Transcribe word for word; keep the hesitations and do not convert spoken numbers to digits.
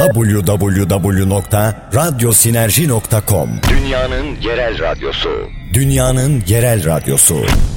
double-u double-u double-u nokta radyo sinerji nokta com. Dünyanın yerel radyosu. Dünyanın yerel radyosu.